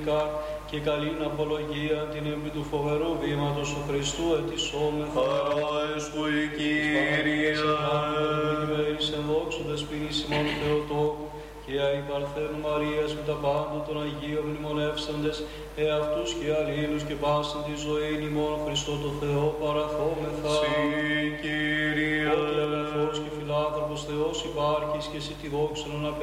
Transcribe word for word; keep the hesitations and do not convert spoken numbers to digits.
και καλήν απολογία την επί του φοβερού βήματος του Χριστού ετισόμεθα. Χαράεσκου η Κύρια. Εις εν δόξου δεσποινής ημών Θεοτόκου και αη Παρθένου Μαρίας με τα πάντα των Αγίων μνημονεύσαντες εαυτούς και αλλήλους και πάσιν τη ζωή ημών Χριστό το Θεό παραθόμεθα. Συ Κύριε. Ότι αγαθός και φιλάνθρωπος Θεός υπάρχεις και εσύ τη δόξα να